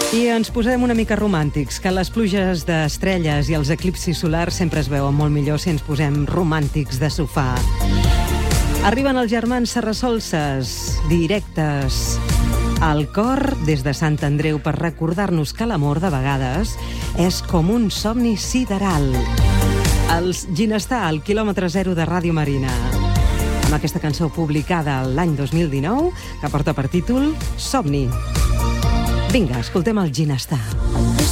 I ens posem una mica romàntics, que les pluges d'estrelles i els eclipsis solars sempre es veuen molt millor si ens posem romàntics de sofà. Arriben els germans Serrasolses, directes al cor des de Sant Andreu per recordar-nos que l'amor de vegades és com un somni sideral. Els Ginestar, al quilòmetre zero de Ràdio Marina, amb aquesta cançó publicada l'any 2019 que porta per títol Somni. Vinga, escoltem el Ginestar.